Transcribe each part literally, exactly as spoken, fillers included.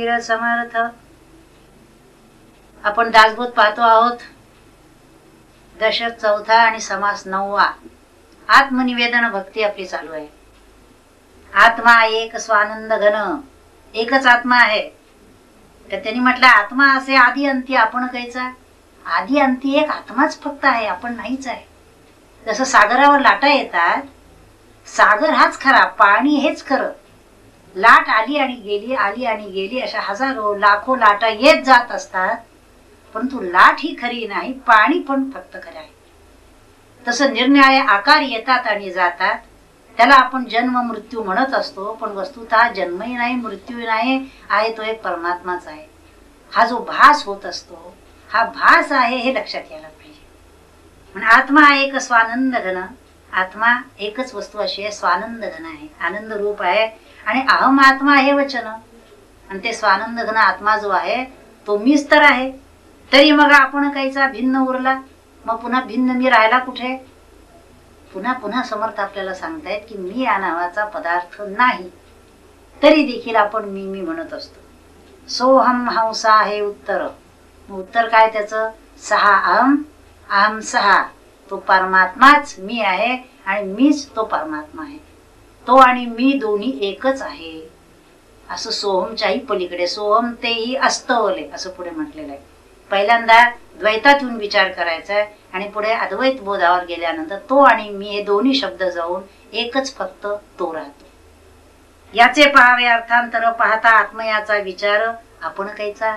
समर्थ. आपण दासबोध पाहतो आहोत. दशक चौथा आणि समास नववा. आत्मनिवेदन भक्ती आपली चालू आहे. आत्मा एक स्वानंद घन, एकच आत्मा आहे. तर त्यांनी म्हटलं आत्मा असे आधी अंती आपण कायचा. आधी अंती एक आत्माच फक्त आहे, आपण नाहीच आहे. जसं सागरावर लाटा येतात, सागर हाच खरा, पाणी हेच खरं. लाट आली आणि गेली, आली आणि गेली, अशा हजारो लाखो लाटा येत जात असतात, परंतु लाट ही खरी नाही, पाणी पण फक्त खरं आहे. तसं निरनिराळे आकार येतात आणि जातात, त्याला आपण जन्म मृत्यू म्हणत असतो, पण वस्तुतः जन्मही नाही, मृत्यूही नाही, आहे तो एक परमात्माच आहे. हा जो भास होत असतो, हा भास आहे हे लक्षात यायला पाहिजे. पण आत्मा एक स्वानंद घन, आत्मा एकच वस्तू अशी आहे, स्वानंद घन आहे, आनंद रूप आहे. आणि अहम आत्मा हे वचन, आणि ते स्वानंद घन आत्मा जो आहे तो मीच तर आहे. तरी मग आपण काहीचा भिन्न उरला, मग पुन्हा भिन्न मी राहिला कुठे. पुन्हा पुन्हा समर्थ आपल्याला सांगतायत की मी या नावाचा पदार्थ नाही, तरी देखील आपण मी मी म्हणत असतो. सोहम हंसा हे उत्तर. उत्तर काय त्याचं? सहा अहम, अहम सहा. तो परमात्माच मी आहे आणि मीच तो परमात्मा आहे. तो आणि मी दोन्ही एकच आहे, असं सोहमच्याही पलीकडे. सोहम तेही अस्तवले असं पुढे म्हटलेलं आहे. पहिल्यांदा द्वैतात येऊन विचार करायचा आहे आणि पुढे अद्वैत बोधावर गेल्यानंतर तो आणि मी हे दोन्ही शब्द जाऊन एकच फक्त तो राहतो. याचे पहावे अर्थांतर पाहता आत्मयाचा विचार आपण कायचा.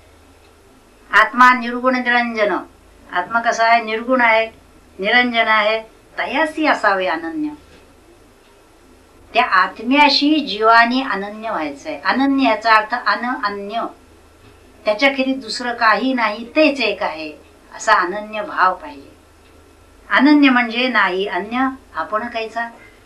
आत्मा निर्गुण निरंजन. आत्मा कसा आहे? निर्गुण आहे, निरंजन आहे. तयासी असावे अनन्य. त्या आत्म्याशी जीवानी अनन्य व्हायचंय. अनन्य याचा अर्थ अन अन्य, त्याच्याखेरीज दुसरं काही नाही, तेच एक आहे, असा अनन्य भाव पाहिजे. अनन्य म्हणजे नाही अन्य, आपण कायचा.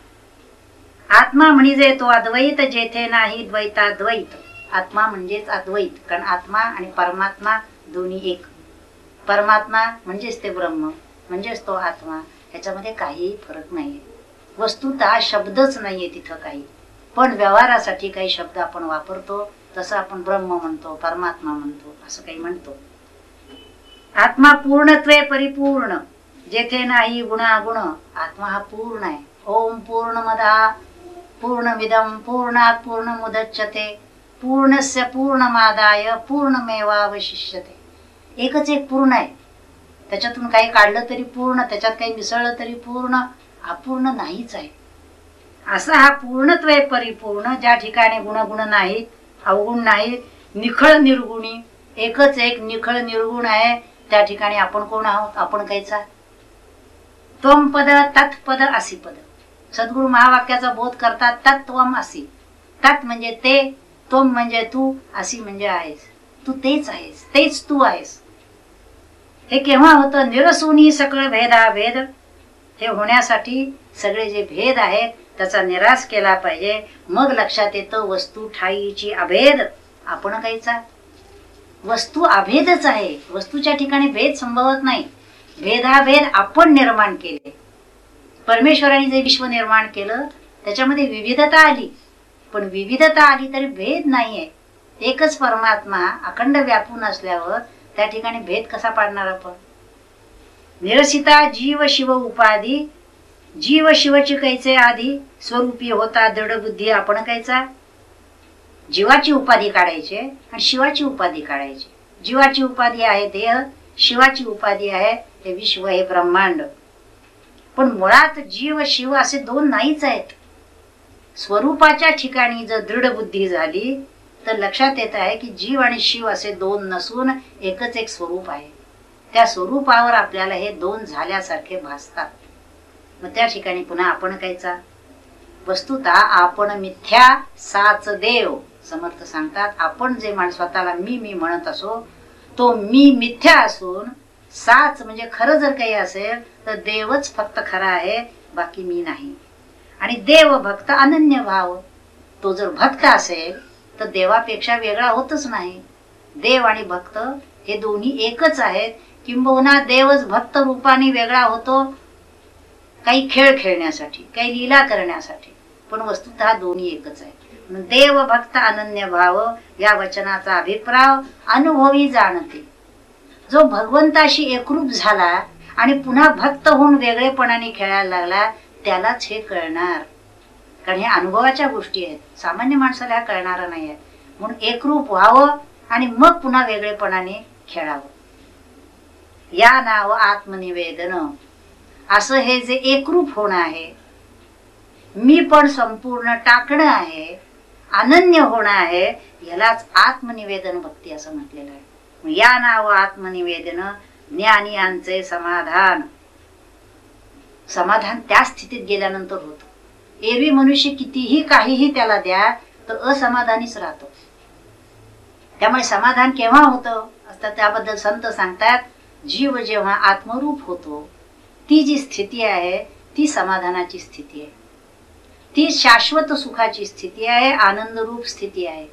आत्मा म्हणजे तो अद्वैत जेथे नाही द्वैताद्वैत. आत्मा म्हणजेच अद्वैत, कारण आत्मा आणि परमात्मा दोन्ही एक. परमात्मा म्हणजेच ते ब्रह्म, म्हणजेच तो आत्मा, ह्याच्यामध्ये काहीही फरक नाहीये. वस्तुतः शब्दच नाहीये तिथं काही, पण व्यवहारासाठी काही शब्द आपण वापरतो. तसं आपण ब्रह्म म्हणतो, परमात्मा म्हणतो, असं काही म्हणतो. आत्मा पूर्णत्वे परिपूर्ण, जेथे नाही गुणागुण. आत्मा हा पूर्ण आहे. ओम पूर्णमदा पूर्णमिदं पूर्णात् पूर्णमुदच्यते पूर्णस्य पूर्णमादाय पूर्णमेवावशिष्यते. एकच एक पूर्ण आहे. त्याच्यातून काही काढलं तरी पूर्ण, त्याच्यात काही मिसळलं तरी पूर्ण, अपूर्ण नाहीच आहे. असा हा पूर्णत्व परिपूर्ण, ज्या ठिकाणी गुणगुण नाहीत, अवगुण नाहीत, निखळ निर्गुणी, एकच एक निखळ निर्गुण आहे, त्या ठिकाणी आपण कोण आहोत? आपण कायचा. त्वम पद तत्पद असी पद. सद्गुरु महावाक्याचा बोध करतात. तत्वम असी. तत् म्हणजे ते, त्वम म्हणजे तू, असी म्हणजे आहेस. तू तेच आहेस, तेच तू आहेस. हे केव्हा होतं? निरसुनी सकळ भेदा भेद. हे होण्यासाठी सगळे जे भेद आहेत त्याचा निराश केला पाहिजे. मग लक्षात येतं वस्तू ठाईची अभेद. आपण कायचा. वस्तू अभेदच आहे, वस्तूच्या ठिकाणी भेद संभवत नाही. भेदाभेद आपण निर्माण केले. परमेश्वराने जे विश्व निर्माण केलं त्याच्यामध्ये विविधता आली, पण विविधता आली तरी भेद नाहीये. एकच परमात्मा अखंड व्यापून असल्यावर त्या ठिकाणी भेद कसा पाडणार आपण. निरसिता जीव शिव उपाधी. जीव शिवची कैचे आधी, स्वरूपी होता दृढ बुद्धी. आपण कायचा. जीवाची उपाधी काढायची आणि शिवाची उपाधी काढायची. जीवाची उपाधी आहे देह, शिवाची उपाधी आहे हे विश्व, हे ब्रह्मांड. पण मुळात जीव शिव असे दोन नाहीच आहेत. स्वरूपाच्या ठिकाणी जर दृढ बुद्धी झाली तर लक्षात येत आहे की जीव आणि शिव असे दोन नसून एकच एक स्वरूप आहे. त्या स्वरूपावर आपल्याला हे दोन झाल्यासारखे भासतात. मग त्या ठिकाणी पुन्हा आपण कायचा. वस्तुतः आपण मिथ्या साच देव. समर्थ सांगतात आपण जे मान स्वतःला मी मी म्हणत असो तो मी मिथ्या असून, साच म्हणजे खरं जर काही असेल तर देवच फक्त खरा आहे, बाकी मी नाही. आणि देव भक्त अनन्य भाव. तो जर भक्त असेल तर देवापेक्षा वेगळा होतच नाही. देव आणि भक्त हे दोन्ही एकच आहेत. किंबहुना देवच भक्त रूपाने वेगळा होतो काही खेळ खेळण्यासाठी, काही लीला करण्यासाठी, पण वस्तुतः दोन्ही एकच आहे. देव भक्त अनन्य भाव या वचनाचा अभिप्राय अनुभवी जाणते. जो भगवंताशी एकरूप झाला आणि पुन्हा भक्त होऊन वेगळेपणाने खेळायला लागला त्यालाच हे कळणार. कारण हे अनुभवाच्या गोष्टी आहेत, सामान्य माणसाला ह्या कळणार नाही आहेत. म्हणून एकरूप व्हावं आणि मग पुन्हा वेगळेपणाने खेळावं. या नाव आत्मनिवेदन असं हे जे एकरूप होणं आहे, मी पण संपूर्ण टाकणं आहे, अनन्य होणं आहे, यालाच आत्मनिवेदन भक्ती असं म्हटलेलं आहे. या नाव आत्मनिवेदन ज्ञानियांचे समाधान. समाधान त्या स्थितीत गेल्यानंतर होतं. एरवी मनुष्य कितीही काहीही त्याला द्या तर असमाधानीच राहतो. त्यामुळे समाधान केव्हा होतं असतं त्याबद्दल संत सांगतात, जीव जेव्हा आत्मरूप होतो ती जी स्थिती आहे ती समाधानाची स्थिती आहे. ती शाश्वत सुखाची स्थिती आहे, आनंदरूप स्थिती आहे.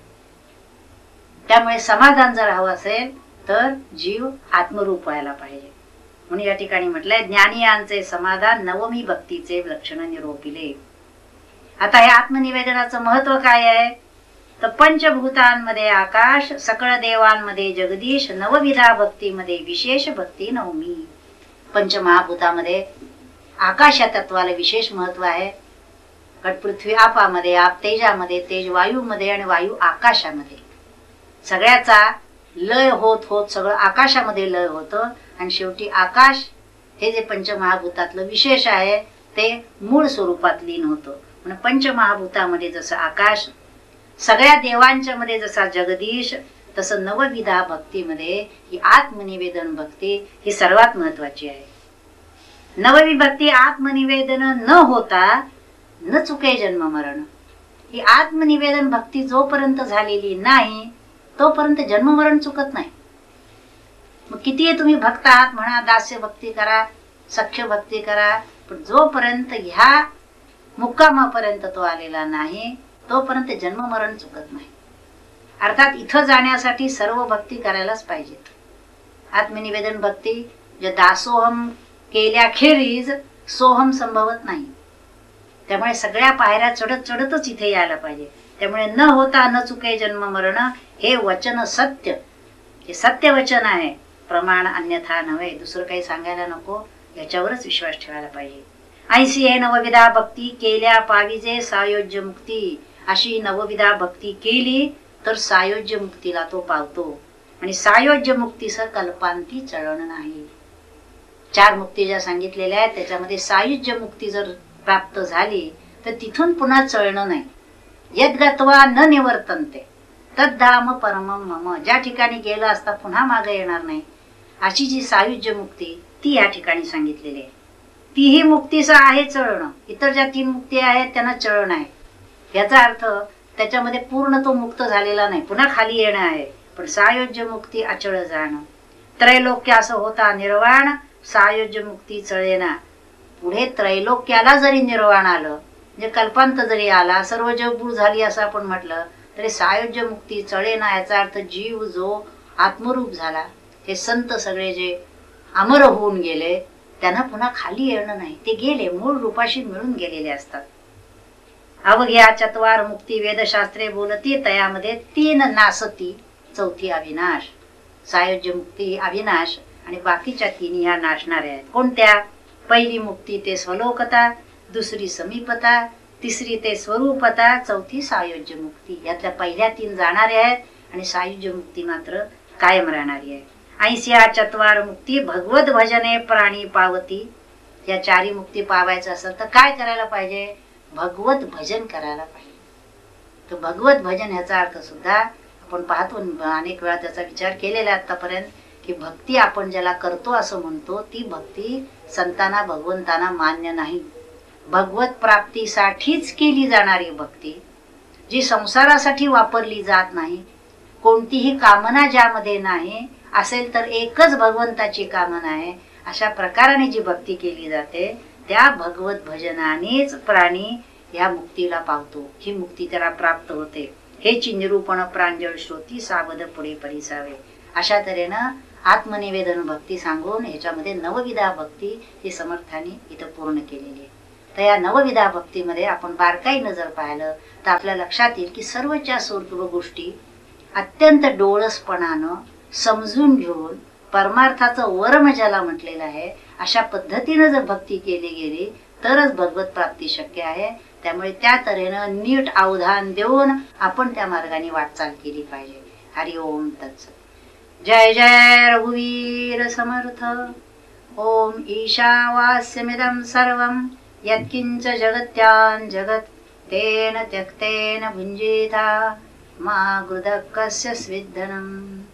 त्यामुळे समाधान जर हवं असेल तर जीव आत्मरूप व्हायला पाहिजे. म्हणून या ठिकाणी म्हटलंय ज्ञानियांचे समाधान नवमी भक्तीचे लक्षण निरोपिले. आता हे आत्मनिवेदनाचं महत्व काय आहे तर पंचभूतांमध्ये आकाश, सकळ देवांमध्ये जगदीश, नवविधा भक्तीमध्ये विशेष भक्ती नवमी. पंचमहाभूतामध्ये आकाश या तत्वाला विशेष महत्व आहे. पृथ्वी आपामध्ये, आप तेजामध्ये, तेज वायूमध्ये आणि वायू आकाशामध्ये. सगळ्याचा लय होत होत सगळं आकाशामध्ये लय होतं आणि शेवटी आकाश हे जे पंचमहाभूतातलं विशेष आहे ते मूळ स्वरूपात लीन होतं. म्हणून पंचमहाभूतामध्ये जसं आकाश, सगळ्या देवांच्या मध्ये जसा जगदीश, तसं नवविधा भक्तीमध्ये ही आत्मनिवेदन भक्ती ही सर्वात महत्वाची आहे. नववी भक्ती आत्मनिवेदन न होता न चुके जन्म मरण. ही आत्मनिवेदन भक्ती जोपर्यंत झालेली नाही तोपर्यंत जन्म मरण चुकत नाही. मग किती तुम्ही भक्त आहात म्हणा, दास्य भक्ती करा, सख्य भक्ती करा, पण जोपर्यंत ह्या मुक्कामापर्यंत तो आलेला नाही तोपर्यंत जन्म मरण चुकत नाही. अर्थात इथं जाण्यासाठी सर्व भक्ती करायलाच पाहिजेत. आत्मनिवेदन भक्ती जे दासोहम केल्याखेरीज सोहम संभवत नाही. त्यामुळे सगळ्या पायऱ्या चढत चढतच इथे यायला पाहिजे. त्यामुळे न होता न चुके जन्म मरण हे वचन सत्य, हे सत्य वचन आहे. प्रमाण अन्यथा नव्हे, दुसरं काही सांगायला नको, याच्यावरच विश्वास ठेवायला पाहिजे. ऐसी हे नवविधा भक्ती केल्या पाविजे सायोज्य मुक्ती. अशी नवविधा भक्ती केली तर सायोज्य मुक्तीला तो पावतो. आणि सायोज्य मुक्तीसह कल्पांती चळण नाही. चार मुक्ती ज्या सांगितलेल्या आहेत त्याच्यामध्ये सायुज्य मुक्ती जर प्राप्त झाली तर तिथून पुन्हा चळणं नाही. यद्गत्वा न निवर्तन्ते तद्धाम परमं मम. ज्या ठिकाणी गेलं असता पुन्हा मागे येणार नाही अशी जी सायुज्य मुक्ती ती या ठिकाणी सांगितलेली आहे. तीही मुक्तीचं आहे चळणं. इतर ज्या तीन मुक्ती आहेत त्यांना चळण आहे. याचा अर्थ त्याच्यामध्ये पूर्ण तो मुक्त झालेला नाही, पुन्हा खाली येणं आहे. पण सायोज्य मुक्ती अचळ जाणं. त्रैलोक्य असं होता निर्वाण, सायोज्य मुक्ती चळेना. पुढे त्रैलोक्याला जरी निर्वाण आलं म्हणजे कल्पांत जरी आला, सर्व जग बुड झाली असं आपण म्हटलं तरी सायोज्य मुक्ती चळेना. याचा अर्थ जीव जो आत्मरूप झाला, हे संत सगळे जे अमर होऊन गेले त्यांना पुन्हा खाली येणं नाही. ते गेले, मूळ रूपाशी मिळून गेलेले असतात. अवघ्या चत्वार मुक्ती वेदशास्त्रे बोलती, तयामध्ये तीन नासती, चौथी अविनाश. सायोज्य मुक्ती ही अविनाश आणि बाकीच्या तीन ह्या नाशणाऱ्या आहेत. कोणत्या? पहिली मुक्ती ते स्वलोकता, दुसरी समीपता, तिसरी ते स्वरूपता, चौथी सायोज्य मुक्ती. यातल्या पहिल्या तीन जाणाऱ्या आहेत आणि सायुज्य मुक्ती मात्र कायम राहणारी आहे. ऐंशी चत्वार मुक्ती भगवत भजने प्राणी पावती. या चारी मुक्ती पावायचं असेल तर काय करायला पाहिजे? भगवत भजन करायला पाहिजे. तर भगवत भजन ह्याचा अर्थ सुद्धा आपण पाहतो, अनेक वेळा त्याचा विचार केलेला आतापर्यंत, की भक्ती आपण ज्याला करतो असं म्हणतो ती भक्ती संतांना भगवंतांना मान्य नाही. भगवत प्राप्तीसाठीच केली जाणारी भक्ती, जी संसारासाठी वापरली जात नाही, कोणतीही कामना ज्यामध्ये नाही, असेल तर एकच भगवंताची कामना आहे, अशा प्रकाराने जी भक्ती केली जाते त्या भगवत भजनानेच प्राणी या मुक्तीला पावतो. ही मुक्ती त्याला प्राप्त होते. हेची निरूपण प्रांजळ श्रोती सावध पुढे परिसावे. अशा तऱ्हेनं आत्मनिवेदन भक्ती सांगून ह्याच्यामध्ये नवविधा भक्ती ही समर्थाने इथं पूर्ण केलेली आहे. तर या नवविधा भक्तीमध्ये आपण बारकाईनं जर पाहिलं तर आपल्या लक्षात येईल की सर्वच्या सर्व गोष्टी अत्यंत डोळसपणानं समजून घेऊन परमार्थाचं वर्म ज्याला म्हटलेलं आहे अशा पद्धतीनं जर भक्ती केली गेली तरच भगवत प्राप्ती शक्य आहे. त्यामुळे त्या तऱ्हेनं नीट अवधान देऊन आपण त्या मार्गाने वाटचाल केली पाहिजे. हरि ओम तत्सत. जय जय रघुवीर समर्थ. ओम ईशावास्यमिदं सर्वं यत्किंच जगत्यां जगत् तेन त्यक्तेन भुञ्जीता मा गृधः कस्य स्विद्धनम्.